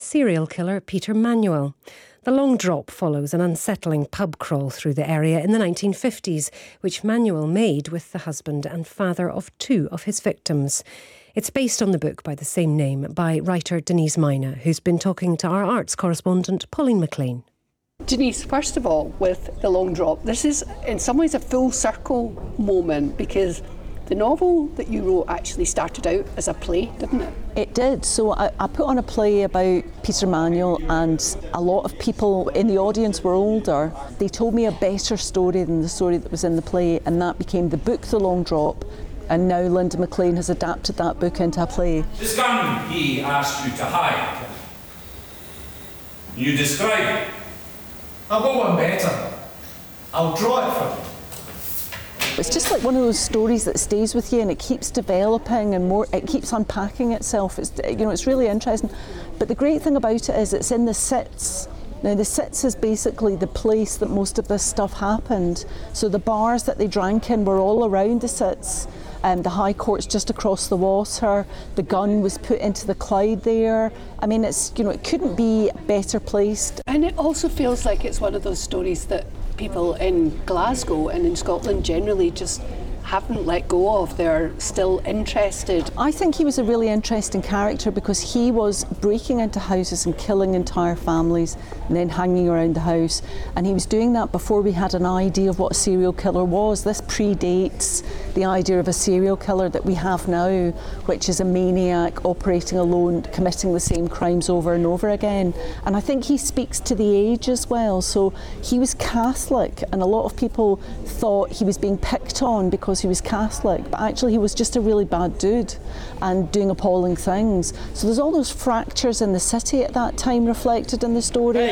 serial killer Peter Manuel. The Long Drop follows an unsettling pub crawl through the area in the 1950s, which Manuel made with the husband and father of two of his victims. It's based on the book by the same name by writer Denise Mina, who's been talking to our arts correspondent Pauline McLean. Denise, first of all, with The Long Drop, this is in some ways a full circle moment because the novel that you wrote actually started out as a play, didn't it? It did. So I put on a play about Peter Manuel, and a lot of people in the audience were older. They told me a better story than the story that was in the play, and that became the book The Long Drop. And now Linda McLean has adapted that book into a play. This gun he asked you to hide. You describe it. I'll go one better. I'll draw it for you. It's just like one of those stories that stays with you, and it keeps developing and more. It keeps unpacking itself. It's really interesting. But the great thing about it is it's in the Sitz. Now the Sitz is basically the place that most of this stuff happened. So the bars that they drank in were all around the Sitz. The High Court's just across the water. The gun was put into the Clyde there. I mean, it couldn't be better placed. And it also feels like it's one of those stories that people in Glasgow and in Scotland generally just haven't let go of. They're still interested. I think he was a really interesting character because he was breaking into houses and killing entire families and then hanging around the house. And he was doing that before we had an idea of what a serial killer was. This predates the idea of a serial killer that we have now, which is a maniac operating alone, committing the same crimes over and over again. And I think he speaks to the age as well. So he was Catholic, and a lot of people thought he was being picked on because he was Catholic, but actually he was just a really bad dude and doing appalling things. So there's all those fractures in the city at that time reflected in the story.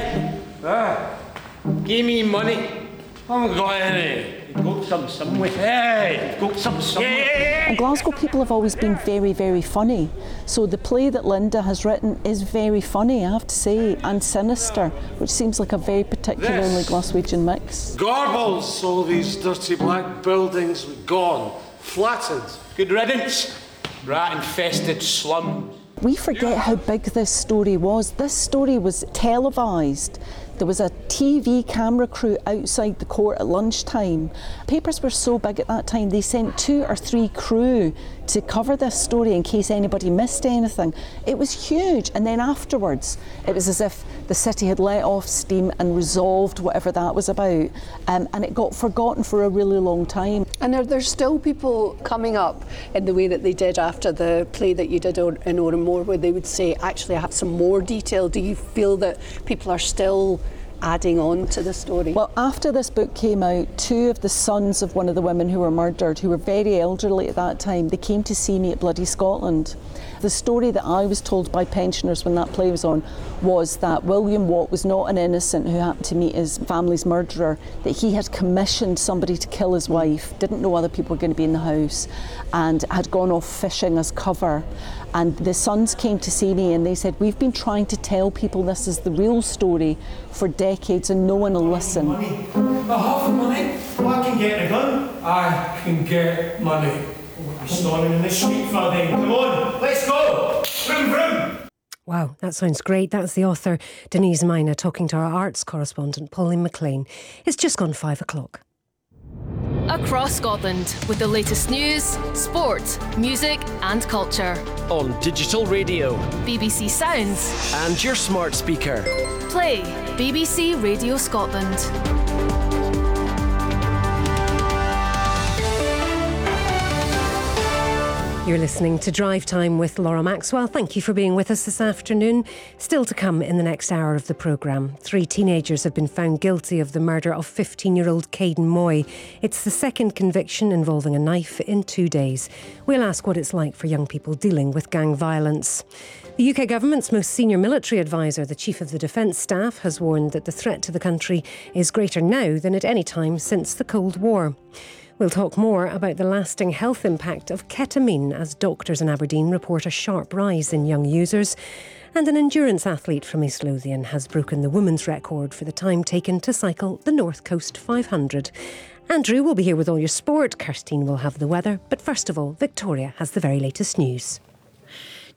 Hey, give me money. I haven't got any. You've got some somewhere. Hey, you've got some somewhere. Yeah. And Glasgow people have always been very, very funny. So the play that Linda has written is very funny, I have to say, and sinister, which seems like a very particularly Glaswegian mix. Garbles, all these dirty black buildings gone, flattened. Good riddance. Rat-infested slums. We forget how big this story was. This story was televised. There was a TV camera crew outside the court at lunchtime. Papers were so big at that time, they sent 2 or 3 crew to cover this story in case anybody missed anything. It was huge. And then afterwards, it was as if the city had let off steam and resolved whatever that was about. And it got forgotten for a really long time. And there's still people coming up in the way that they did after the play that you did in Oranmore, where they would say, actually, I have some more detail. Do you feel that people are still adding on to the story? Well, after this book came out, 2 of the sons of one of the women who were murdered, who were very elderly at that time, they came to see me at Bloody Scotland. The story that I was told by pensioners when that play was on was that William Watt was not an innocent who happened to meet his family's murderer, that he had commissioned somebody to kill his wife, didn't know other people were going to be in the house, and had gone off fishing as cover. And the sons came to see me and they said, we've been trying to tell people this is the real story for decades and no one will listen. Money. A half money? Well, I can get a gun. I can get money. You're standing in the street for then. Come on, let's go. Vroom, vroom. Wow, that sounds great. That's the author Denise Mina talking to our arts correspondent Pauline McLean. It's just gone 5 o'clock. Across Scotland with the latest news, sport, music and culture. On digital radio, BBC Sounds and your smart speaker. Play BBC Radio Scotland. You're listening to Drive Time with Laura Maxwell. Thank you for being with us this afternoon. Still to come in the next hour of the programme. 3 teenagers have been found guilty of the murder of 15-year-old Caden Moy. It's the second conviction involving a knife in 2 days. We'll ask what it's like for young people dealing with gang violence. The UK government's most senior military advisor, the Chief of the Defence Staff, has warned that the threat to the country is greater now than at any time since the Cold War. We'll talk more about the lasting health impact of ketamine as doctors in Aberdeen report a sharp rise in young users. And an endurance athlete from East Lothian has broken the women's record for the time taken to cycle the North Coast 500. Andrew will be here with all your sport. Kirstine will have the weather. But first of all, Victoria has the very latest news.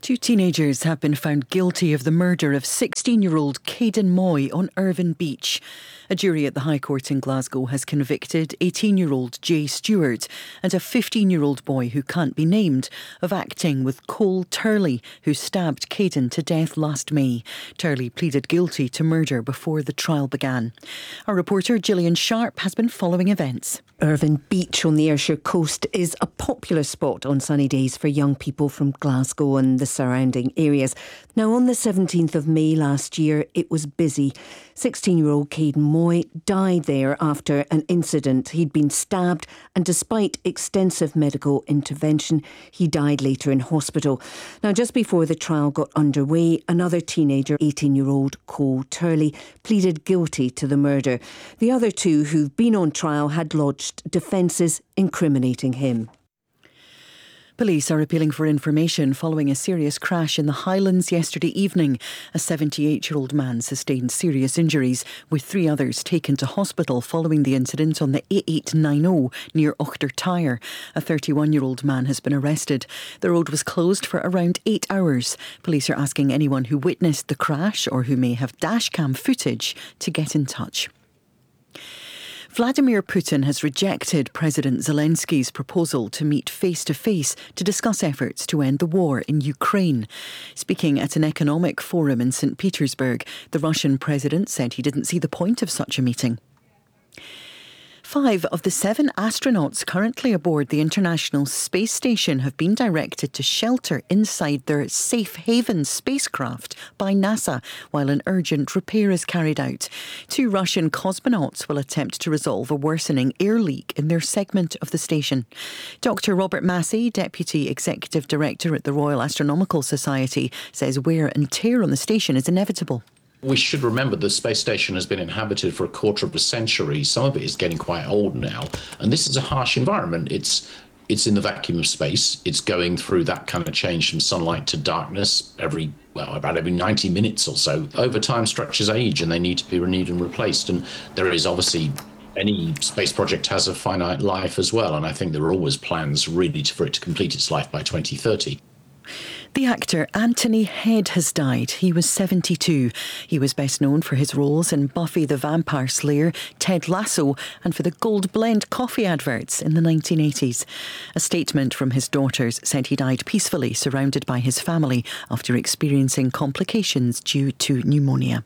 Two teenagers have been found guilty of the murder of 16-year-old Caden Moy on Irvine Beach. A jury at the High Court in Glasgow has convicted 18-year-old Jay Stewart and a 15-year-old boy who can't be named of acting with Cole Turley, who stabbed Caden to death last May. Turley pleaded guilty to murder before the trial began. Our reporter Gillian Sharp has been following events. Irvine Beach on the Ayrshire coast is a popular spot on sunny days for young people from Glasgow and the surrounding areas. Now, on the 17th of May last year, it was busy. 16-year-old Caden Moy died there after an incident. He'd been stabbed, and despite extensive medical intervention, he died later in hospital. Now, just before the trial got underway, another teenager, 18-year-old Cole Turley, pleaded guilty to the murder. The other two who've been on trial had lodged defences incriminating him. Police are appealing for information following a serious crash in the Highlands yesterday evening. A 78-year-old man sustained serious injuries, with 3 others taken to hospital following the incident on the A890 near Ochtertyre. A 31-year-old man has been arrested. The road was closed for around 8 hours. Police are asking anyone who witnessed the crash or who may have dashcam footage to get in touch. Vladimir Putin has rejected President Zelensky's proposal to meet face-to-face to discuss efforts to end the war in Ukraine. Speaking at an economic forum in St. Petersburg, the Russian president said he didn't see the point of such a meeting. 5 of the 7 astronauts currently aboard the International Space Station have been directed to shelter inside their Safe Haven spacecraft by NASA while an urgent repair is carried out. 2 Russian cosmonauts will attempt to resolve a worsening air leak in their segment of the station. Dr. Robert Massey, Deputy Executive Director at the Royal Astronomical Society, says wear and tear on the station is inevitable. We should remember the space station has been inhabited for a quarter of a century. Some of it is getting quite old now. And this is a harsh environment. It's in the vacuum of space. It's going through that kind of change from sunlight to darkness about every 90 minutes or so. Over time, structures age and they need to be renewed and replaced. And there is obviously, any space project has a finite life as well. And I think there are always plans really for it to complete its life by 2030. The actor Anthony Head has died. He was 72. He was best known for his roles in Buffy the Vampire Slayer, Ted Lasso, and for the Gold Blend coffee adverts in the 1980s. A statement from his daughters said he died peacefully, surrounded by his family, after experiencing complications due to pneumonia.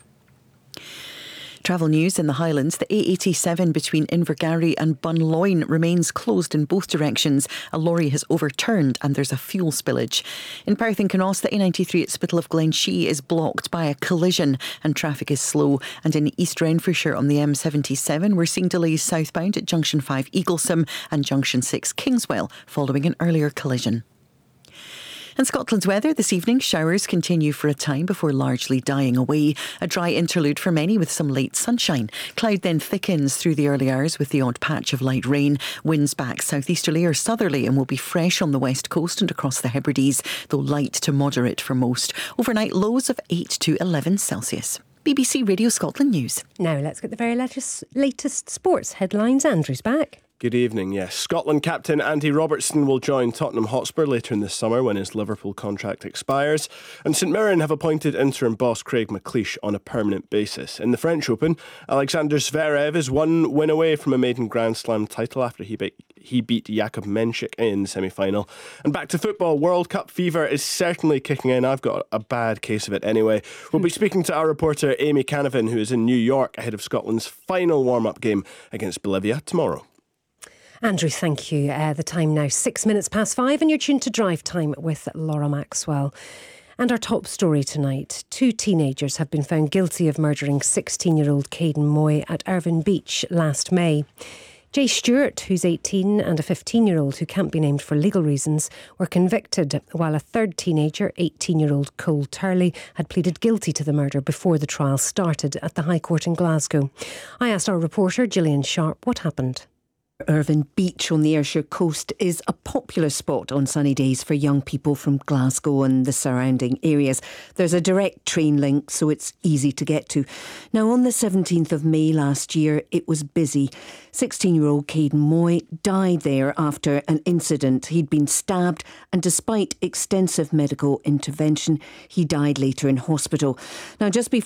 Travel news in the Highlands. The A87 between Invergarry and Bunloyne remains closed in both directions. A lorry has overturned and there's a fuel spillage. In Perth and Canos, the A93 at Spittal of Glenshee is blocked by a collision and traffic is slow. And in East Renfrewshire on the M77, we're seeing delays southbound at Junction 5 Eaglesham and Junction 6 Kingswell following an earlier collision. And Scotland's weather this evening, showers continue for a time before largely dying away. A dry interlude for many with some late sunshine. Cloud then thickens through the early hours with the odd patch of light rain. Winds back southeasterly or southerly and will be fresh on the west coast and across the Hebrides, though light to moderate for most. Overnight lows of 8 to 11 Celsius. BBC Radio Scotland News. Now let's get the very latest sports headlines. Andrew's back. Good evening, yes. Scotland captain Andy Robertson will join Tottenham Hotspur later in the summer when his Liverpool contract expires. And St Mirren have appointed interim boss Craig McLeish on a permanent basis. In the French Open, Alexander Zverev is 1 win away from a maiden Grand Slam title after he beat Jakub Menchik in the semi-final. And back to football, World Cup fever is certainly kicking in. I've got a bad case of it anyway. We'll be speaking to our reporter Amy Canavan, who is in New York ahead of Scotland's final warm-up game against Bolivia tomorrow. Andrew, thank you. The time now 6 minutes past 5 and you're tuned to Drive Time with Laura Maxwell. And our top story tonight. 2 teenagers have been found guilty of murdering 16-year-old Caden Moy at Irvine Beach last May. Jay Stewart, who's 18, and a 15-year-old who can't be named for legal reasons, were convicted, while a third teenager, 18-year-old Cole Turley, had pleaded guilty to the murder before the trial started at the High Court in Glasgow. I asked our reporter, Gillian Sharp, what happened. Irvine Beach on the Ayrshire coast is a popular spot on sunny days for young people from Glasgow and the surrounding areas. There's a direct train link, so it's easy to get to. Now, on the 17th of May last year, it was busy. 16-year-old Caden Moy died there after an incident. He'd been stabbed, and despite extensive medical intervention, he died later in hospital. Now, just before